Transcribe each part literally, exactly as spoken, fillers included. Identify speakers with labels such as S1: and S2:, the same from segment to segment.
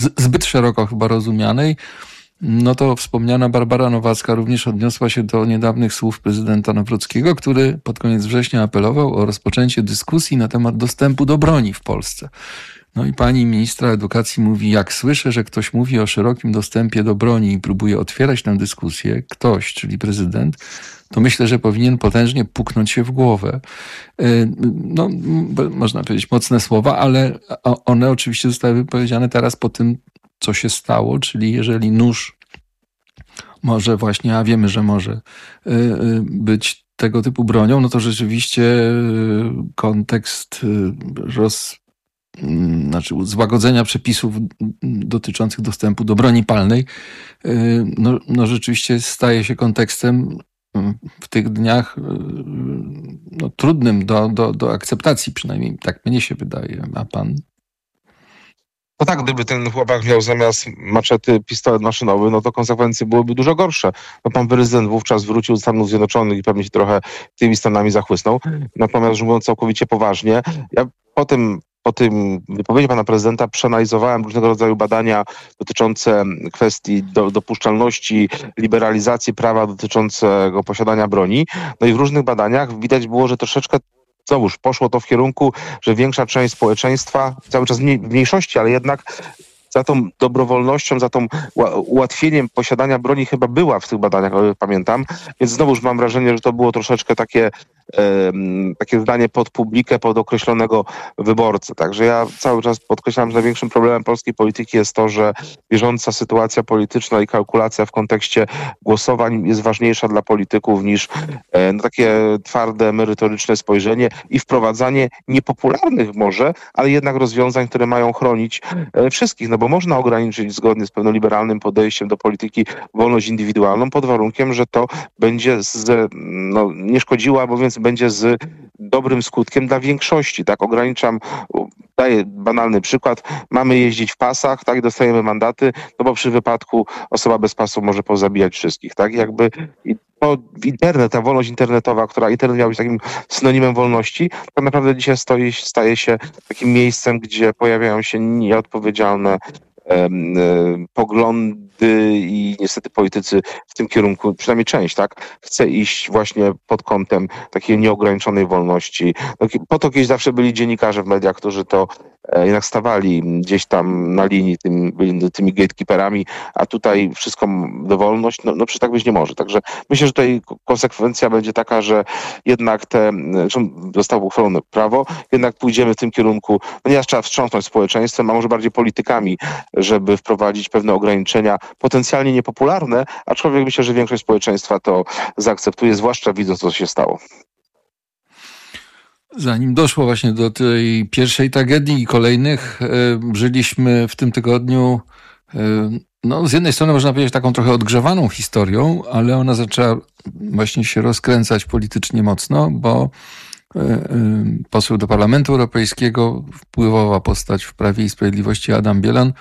S1: zbyt szeroko chyba rozumianej, no to wspomniana Barbara Nowacka również odniosła się do niedawnych słów prezydenta Nawrockiego, który pod koniec września apelował o rozpoczęcie dyskusji na temat dostępu do broni w Polsce. No i pani ministra edukacji mówi, jak słyszę, że ktoś mówi o szerokim dostępie do broni i próbuje otwierać tę dyskusję, ktoś, czyli prezydent, to myślę, że powinien potężnie puknąć się w głowę. No, można powiedzieć mocne słowa, ale one oczywiście zostały wypowiedziane teraz po tym, co się stało, czyli jeżeli nóż może właśnie, a wiemy, że może być tego typu bronią, no to rzeczywiście kontekst roz, znaczy złagodzenia przepisów dotyczących dostępu do broni palnej, no, no rzeczywiście staje się kontekstem w tych dniach no, trudnym do, do, do akceptacji, przynajmniej tak mnie się wydaje. A pan?
S2: No tak, gdyby ten chłopak miał zamiast maczety pistolet maszynowy, no to konsekwencje byłyby dużo gorsze. No pan prezydent wówczas wrócił z Stanów Zjednoczonych i pewnie się trochę tymi Stanami zachłysnął. Natomiast, że mówiąc całkowicie poważnie, ja po tym Po tym wypowiedzi pana prezydenta przeanalizowałem różnego rodzaju badania dotyczące kwestii do, dopuszczalności, liberalizacji prawa dotyczącego posiadania broni. No i w różnych badaniach widać było, że troszeczkę znowuż poszło to w kierunku, że większa część społeczeństwa, cały czas w mniejszości, ale jednak za tą dobrowolnością, za tą ułatwieniem posiadania broni chyba była w tych badaniach, pamiętam. Więc znowuż mam wrażenie, że to było troszeczkę takie, e, takie zdanie pod publikę, pod określonego wyborcę. Także ja cały czas podkreślam, że największym problemem polskiej polityki jest to, że bieżąca sytuacja polityczna i kalkulacja w kontekście głosowań jest ważniejsza dla polityków niż e, no, takie twarde, merytoryczne spojrzenie i wprowadzanie niepopularnych może, ale jednak rozwiązań, które mają chronić e, wszystkich. No bo można ograniczyć zgodnie z pewnym liberalnym podejściem do polityki wolność indywidualną pod warunkiem, że to będzie z, no, nie szkodziło, albo więc będzie z dobrym skutkiem dla większości. Tak, ograniczam, daję banalny przykład, mamy jeździć w pasach, tak, i dostajemy mandaty, no bo przy wypadku osoba bez pasu może pozabijać wszystkich, tak, jakby i to internet, ta wolność internetowa, która internet miał być takim synonimem wolności, tak naprawdę dzisiaj stoi, staje się takim miejscem, gdzie pojawiają się nieodpowiedzialne um, poglądy i niestety politycy w tym kierunku, przynajmniej część, tak, chce iść właśnie pod kątem takiej nieograniczonej wolności. No, po to kiedyś zawsze byli dziennikarze w mediach, którzy to e, jednak stawali gdzieś tam na linii tym, byli tymi gatekeeperami, a tutaj wszystko dowolność, no, no przecież tak być nie może. Także myślę, że tutaj konsekwencja będzie taka, że jednak te, zresztą zostało uchwalone prawo, jednak pójdziemy w tym kierunku, no nie trzeba wstrząsnąć społeczeństwem, a może bardziej politykami, żeby wprowadzić pewne ograniczenia potencjalnie niepopularne, aczkolwiek myślę, że większość społeczeństwa to zaakceptuje, zwłaszcza widząc, co się stało.
S1: Zanim doszło właśnie do tej pierwszej tragedii i kolejnych, żyliśmy w tym tygodniu, no z jednej strony można powiedzieć taką trochę odgrzewaną historią, ale ona zaczęła właśnie się rozkręcać politycznie mocno, bo poseł do Parlamentu Europejskiego, wpływowa postać w Prawie i Sprawiedliwości Adam Bielan,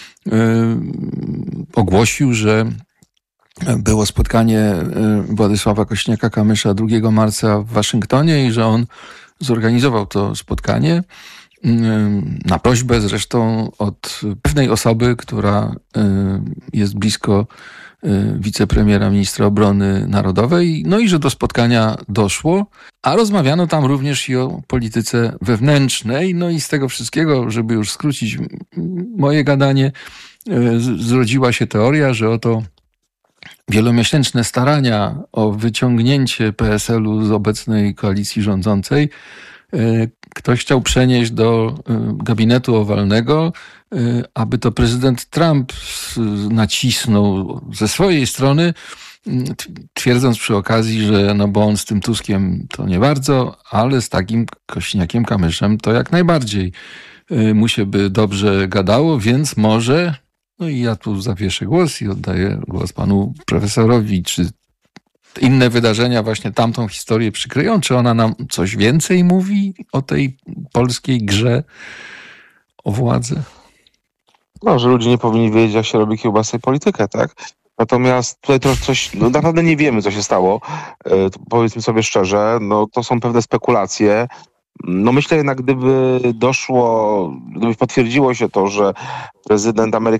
S1: ogłosił, że było spotkanie Władysława Kośniaka-Kamysza drugiego marca w Waszyngtonie i że on zorganizował to spotkanie na prośbę zresztą od pewnej osoby, która jest blisko wicepremiera, ministra obrony narodowej, no i że do spotkania doszło, a rozmawiano tam również i o polityce wewnętrznej, no i z tego wszystkiego, żeby już skrócić moje gadanie, zrodziła się teoria, że oto wielomiesięczne starania o wyciągnięcie P S L u z obecnej koalicji rządzącej ktoś chciał przenieść do gabinetu owalnego, aby to prezydent Trump nacisnął ze swojej strony, twierdząc przy okazji, że no bo on z tym Tuskiem to nie bardzo, ale z takim Kośniakiem-Kamyszem to jak najbardziej mu się by dobrze gadało, więc może, no i ja tu zawieszę głos i oddaję głos panu profesorowi, czy inne wydarzenia właśnie tamtą historię przykryją? Czy ona nam coś więcej mówi o tej polskiej grze o władzę?
S2: No, że ludzie nie powinni wiedzieć, jak się robi kiełbasę i politykę, tak? Natomiast tutaj to coś, no naprawdę nie wiemy, co się stało. E, powiedzmy sobie szczerze, no to są pewne spekulacje. No myślę jednak, gdyby doszło, gdyby potwierdziło się to, że prezydent Ameryki